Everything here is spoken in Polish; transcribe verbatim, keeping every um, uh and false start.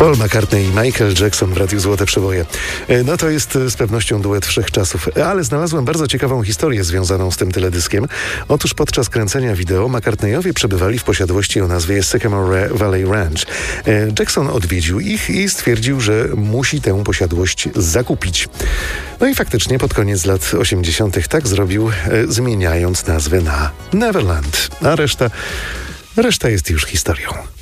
Paul McCartney i Michael Jackson w Radiu Złote Przeboje. No to jest z pewnością duet wszechczasów, ale znalazłem bardzo ciekawą historię związaną z tym teledyskiem. Otóż podczas kręcenia wideo McCartneyowie przebywali w posiadłości o nazwie Sycamore Valley Ranch. Jackson odwiedził ich i stwierdził, że musi tę posiadłość zakupić. No i faktycznie pod koniec lat osiemdziesiątych tak zrobił, zmieniając nazwę na Neverland, a reszta, reszta jest już historią.